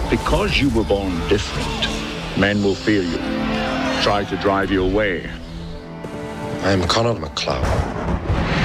Because you were born different, men will fear you, try to drive you away. I am Conor McLeod.